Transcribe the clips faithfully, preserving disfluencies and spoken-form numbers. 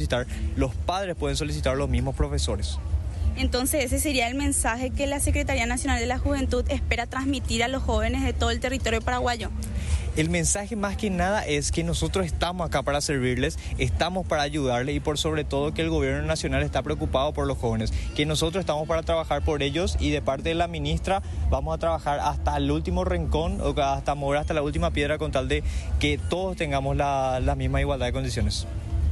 solicitar, los padres pueden solicitar los mismos profesores. Entonces ese sería el mensaje que la Secretaría Nacional de la Juventud espera transmitir a los jóvenes de todo el territorio paraguayo. El mensaje más que nada es que nosotros estamos acá para servirles, estamos para ayudarles y por sobre todo que el gobierno nacional está preocupado por los jóvenes, que nosotros estamos para trabajar por ellos y de parte de la ministra vamos a trabajar hasta el último rincón, o hasta mover hasta la última piedra con tal de que todos tengamos la, la misma igualdad de condiciones.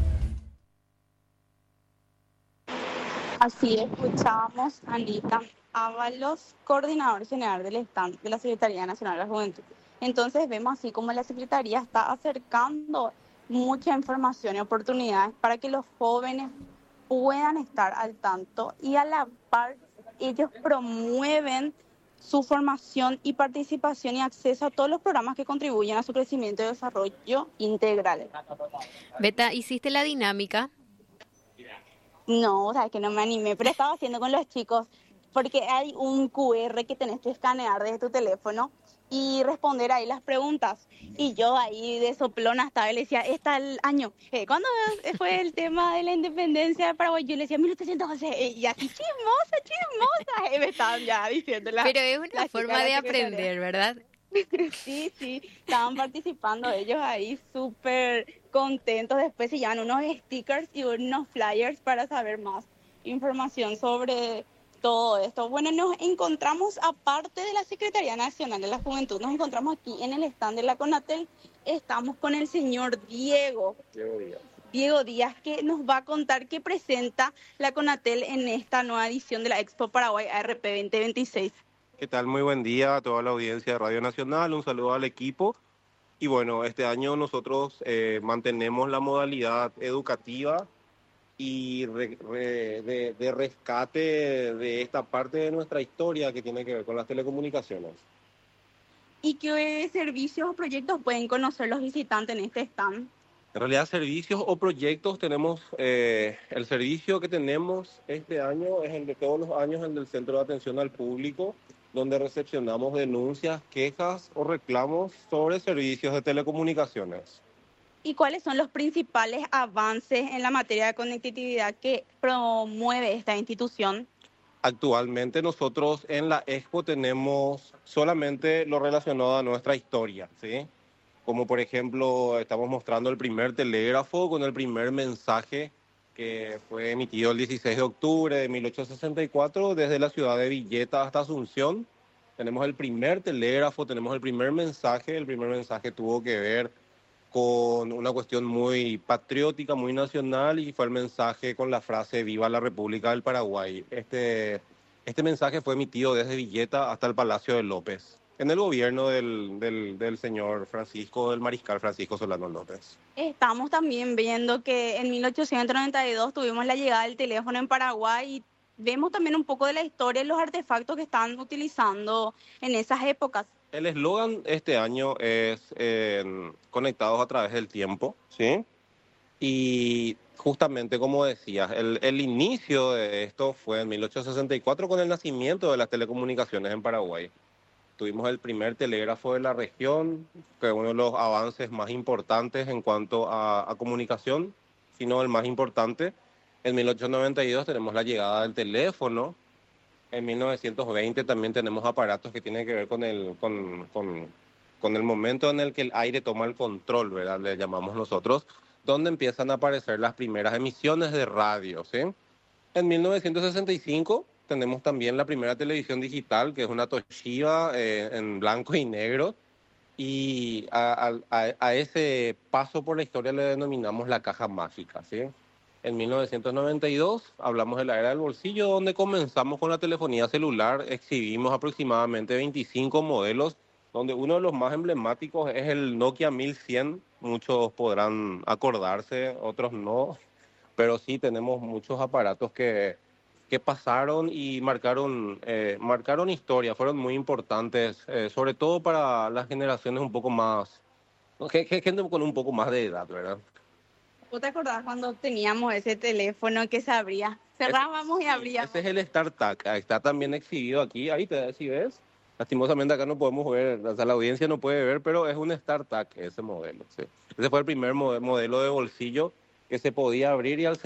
Así escuchábamos a Anita Ábalos, coordinador general del stand de la Secretaría Nacional de la Juventud. Entonces vemos así como la Secretaría está acercando mucha información y oportunidades para que los jóvenes puedan estar al tanto y a la par ellos promueven su formación y participación y acceso a todos los programas que contribuyen a su crecimiento y desarrollo integral. Beta, ¿hiciste la dinámica? No, o sea, es que no me animé, pero estaba haciendo con los chicos, porque hay un cu erre que tenés que escanear desde tu teléfono y responder ahí las preguntas. Y yo ahí de soplona estaba y le decía, está el año. Eh, ¿Cuándo fue el tema de la independencia de Paraguay? Yo le decía, mil ochocientos once. Y así, chismosa, chismosa. Y me estaban ya diciendo la, Pero es una forma de aprender, ¿verdad? Sí, sí, estaban participando ellos ahí súper contentos. Después se llevan unos stickers y unos flyers para saber más información sobre todo esto. Bueno, nos encontramos, aparte de la Secretaría Nacional de la Juventud, nos encontramos aquí en el stand de la CONATEL. Estamos con el señor Diego. Diego Díaz. Diego Díaz, que nos va a contar qué presenta la CONATEL en esta nueva edición de la Expo Paraguay A R P veinte veintiséis. ¿Qué tal? Muy buen día a toda la audiencia de Radio Nacional, un saludo al equipo. Y bueno, este año nosotros eh, mantenemos la modalidad educativa y re, re, de, de rescate de esta parte de nuestra historia que tiene que ver con las telecomunicaciones. ¿Y qué servicios o proyectos pueden conocer los visitantes en este stand? En realidad, servicios o proyectos tenemos, eh, el servicio que tenemos este año es el de todos los años, el del Centro de Atención al Público, donde recepcionamos denuncias, quejas o reclamos sobre servicios de telecomunicaciones. ¿Y cuáles son los principales avances en la materia de conectividad que promueve esta institución? Actualmente nosotros en la Expo tenemos solamente lo relacionado a nuestra historia, ¿sí? Como por ejemplo, estamos mostrando el primer telégrafo con el primer mensaje que fue emitido el dieciséis de octubre de mil ochocientos sesenta y cuatro desde la ciudad de Villeta hasta Asunción. Tenemos el primer telégrafo, tenemos el primer mensaje. El primer mensaje tuvo que ver con una cuestión muy patriótica, muy nacional, y fue el mensaje con la frase «Viva la República del Paraguay». Este, este mensaje fue emitido desde Villeta hasta el Palacio de López, en el gobierno del, del, del señor Francisco, del mariscal Francisco Solano López. Estamos también viendo que en mil ochocientos noventa y dos tuvimos la llegada del teléfono en Paraguay y vemos también un poco de la historia y los artefactos que están utilizando en esas épocas. El eslogan este año es eh, conectados a través del tiempo, ¿sí? Y justamente como decías, el, el inicio de esto fue en mil ochocientos sesenta y cuatro con el nacimiento de las telecomunicaciones en Paraguay. Tuvimos el primer telégrafo de la región, que es uno de los avances más importantes en cuanto a, a comunicación, sino el más importante. En mil ochocientos noventa y dos tenemos la llegada del teléfono. En mil novecientos veinte también tenemos aparatos que tienen que ver con el, con, con, con el momento en el que el aire toma el control, ¿verdad? Le llamamos nosotros, donde empiezan a aparecer las primeras emisiones de radio, ¿sí? En mil novecientos sesenta y cinco tenemos también la primera televisión digital, que es una Toshiba eh, en blanco y negro, y a, a, a ese paso por la historia le denominamos la caja mágica, ¿sí? En mil novecientos noventa y dos hablamos de la era del bolsillo, donde comenzamos con la telefonía celular. Exhibimos aproximadamente veinticinco modelos, donde uno de los más emblemáticos es el Nokia mil cien. Muchos podrán acordarse, otros no, pero sí tenemos muchos aparatos que, que pasaron y marcaron, eh, marcaron historia, fueron muy importantes, eh, sobre todo para las generaciones un poco más, gente con un poco más de edad, ¿verdad? ¿Vos te acordás cuando teníamos ese teléfono que se abría? Cerrábamos y abríamos. Ese es el StarTAC, está también exhibido aquí, ahí te si ves. Lastimosamente acá no podemos ver, o sea, la audiencia no puede ver, pero es un StarTAC ese modelo, ¿sí? Ese fue el primer modelo de bolsillo que se podía abrir y al